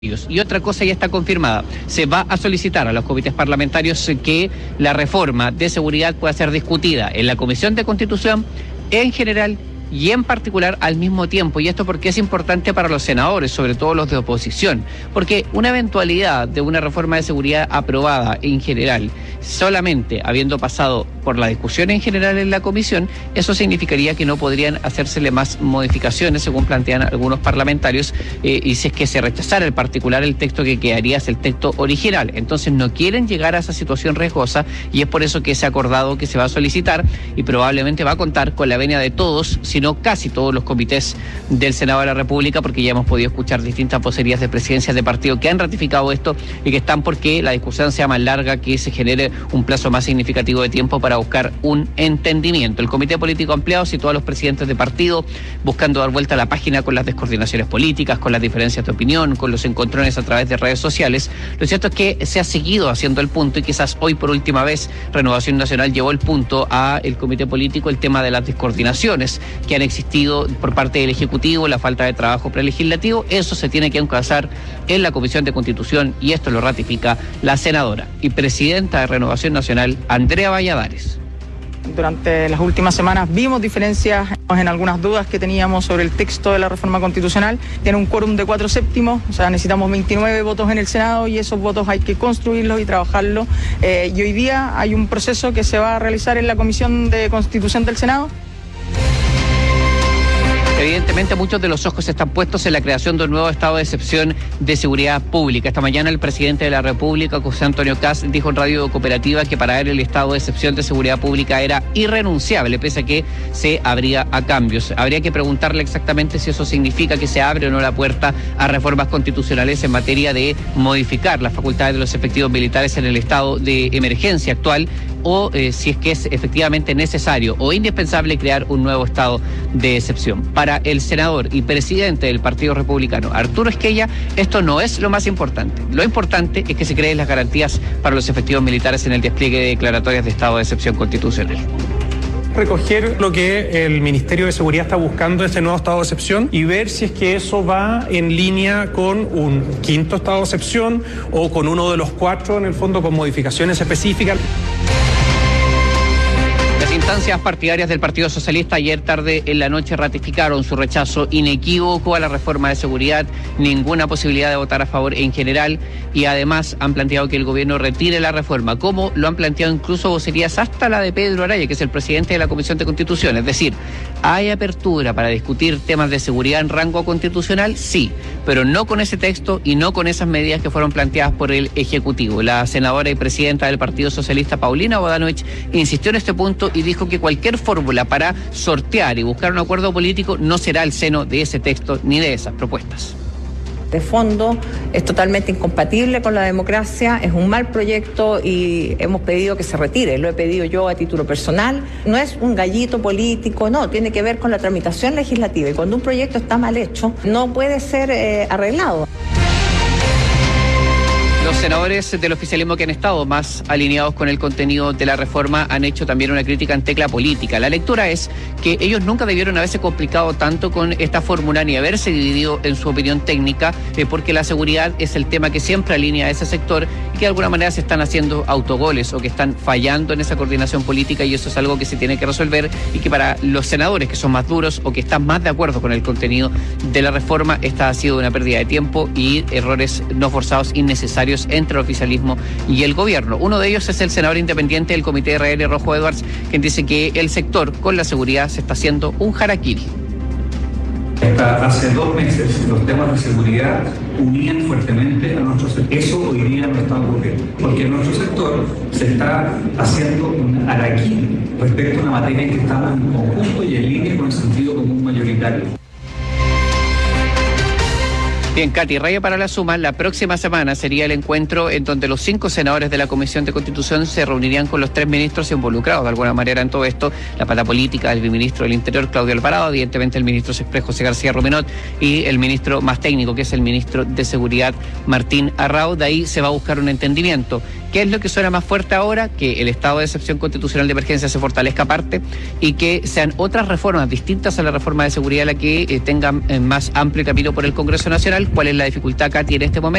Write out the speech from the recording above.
Y otra cosa ya está confirmada, se va a solicitar a los comités parlamentarios que la reforma de seguridad pueda ser discutida en la Comisión de Constitución en general y en particular al mismo tiempo. Y esto porque es importante para los senadores, sobre todo los de oposición, porque una eventualidad de una reforma de seguridad aprobada en general, solamente habiendo pasado por la discusión en general en la comisión, eso significaría que no podrían hacérsele más modificaciones, según plantean algunos parlamentarios, y si es que se rechazara en particular el texto que quedaría es el texto original. Entonces no quieren llegar a esa situación riesgosa y es por eso que se ha acordado que se va a solicitar y probablemente va a contar con la venia de todos, sino casi todos los comités del Senado de la República, porque ya hemos podido escuchar distintas vocerías de presidencias de partido que han ratificado esto y que están porque la discusión sea más larga, que se genere un plazo más significativo de tiempo para buscar un entendimiento. El Comité Político Ampliado citó a los presidentes de partido buscando dar vuelta a la página con las descoordinaciones políticas, con las diferencias de opinión, con los encontrones a través de redes sociales. Lo cierto es que se ha seguido haciendo el punto y quizás hoy por última vez Renovación Nacional llevó el punto a el Comité Político el tema de las descoordinaciones que han existido por parte del Ejecutivo, la falta de trabajo prelegislativo. Eso se tiene que encauzar en la Comisión de Constitución y esto lo ratifica la senadora y presidenta de Renovación Nacional, Andrea Valladares. Durante las últimas semanas vimos diferencias en algunas dudas que teníamos sobre el texto de la reforma constitucional. Tiene un quórum de 4/7, o sea, necesitamos 29 votos en el Senado y esos votos hay que construirlos y trabajarlos. Y hoy día hay un proceso que se va a realizar en la Comisión de Constitución del Senado. Evidentemente muchos de los ojos están puestos en la creación de un nuevo estado de excepción de seguridad pública. Esta mañana el presidente de la República, José Antonio Kast, dijo en Radio Cooperativa que para él el estado de excepción de seguridad pública era irrenunciable, pese a que se abría a cambios. Habría que preguntarle exactamente si eso significa que se abre o no la puerta a reformas constitucionales en materia de modificar las facultades de los efectivos militares en el estado de emergencia actual, o si es que es efectivamente necesario o indispensable crear un nuevo estado de excepción. Para el senador y presidente del Partido Republicano, Arturo Esquella, esto no es lo más importante. Lo importante es que se creen las garantías para los efectivos militares en el despliegue de declaratorias de estado de excepción constitucional. Recoger lo que el Ministerio de Seguridad está buscando, este nuevo estado de excepción, y ver si es que eso va en línea con un quinto estado de excepción o con uno de los cuatro, en el fondo, con modificaciones específicas. Las instancias partidarias del Partido Socialista ayer tarde en la noche ratificaron su rechazo inequívoco a la reforma de seguridad, ninguna posibilidad de votar a favor en general, y además han planteado que el gobierno retire la reforma, como lo han planteado incluso vocerías hasta la de Pedro Araya, que es el presidente de la Comisión de Constitución. Es decir, ¿hay apertura para discutir temas de seguridad en rango constitucional? Sí, pero no con ese texto y no con esas medidas que fueron planteadas por el Ejecutivo. La senadora y presidenta del Partido Socialista, Paulina Bodanovich, insistió en este punto y dijo que cualquier fórmula para sortear y buscar un acuerdo político no será el seno de ese texto ni de esas propuestas. De fondo es totalmente incompatible con la democracia, es un mal proyecto y hemos pedido que se retire. Lo he pedido yo a título personal. No es un gallito político, no, tiene que ver con la tramitación legislativa, y cuando un proyecto está mal hecho no puede ser arreglado. Los senadores del oficialismo que han estado más alineados con el contenido de la reforma han hecho también una crítica en tecla política. La lectura es que ellos nunca debieron haberse complicado tanto con esta fórmula ni haberse dividido en su opinión técnica, porque la seguridad es el tema que siempre alinea a ese sector y que de alguna manera se están haciendo autogoles o que están fallando en esa coordinación política, y eso es algo que se tiene que resolver, y que para los senadores que son más duros o que están más de acuerdo con el contenido de la reforma, esta ha sido una pérdida de tiempo y errores no forzados innecesarios entre el oficialismo y el gobierno. Uno de ellos es el senador independiente del Comité RN, Rojo Edwards, quien dice que el sector con la seguridad se está haciendo un harakiri. Hasta hace 2 meses los temas de seguridad unían fuertemente a nuestro sector. Eso hoy día no está ocurriendo, porque en nuestro sector se está haciendo un harakiri respecto a una materia en que estamos en conjunto y en línea con el sentido común mayoritario. Bien, Katy, raya para la suma, la próxima semana sería el encuentro en donde los 5 senadores de la Comisión de Constitución se reunirían con los 3 ministros involucrados de alguna manera en todo esto, la pata política, el viceministro del Interior, Claudio Alvarado, evidentemente el ministro Exprés, José García Ruminot, y el ministro más técnico, que es el ministro de Seguridad, Martín Arrau. De ahí se va a buscar un entendimiento. ¿Qué es lo que suena más fuerte ahora? Que el estado de excepción constitucional de emergencia se fortalezca aparte y que sean otras reformas distintas a la reforma de seguridad la que tengan más amplio camino por el Congreso Nacional. ¿Cuál es la dificultad, Katy, en este momento?